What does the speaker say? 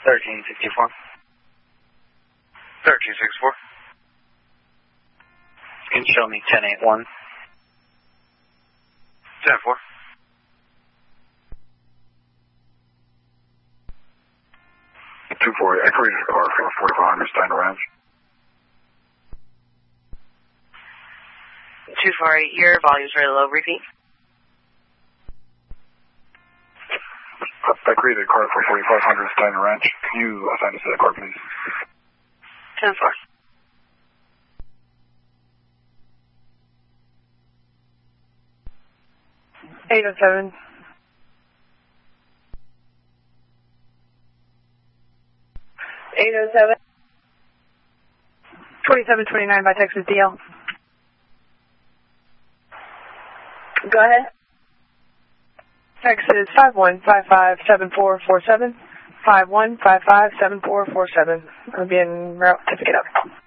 1364. 1364. Can you show me 1081? 10-4. I created a car for 4500 Steiner Ranch. 248, your volume's really low. Repeat. I created a car for 4500 Steiner Ranch. Can you assign us to that car, please? 10-4. $807. 807. 2729 by Texas DL. Go ahead. Texas 51557447. 51557447. I'll be en route to pick it up.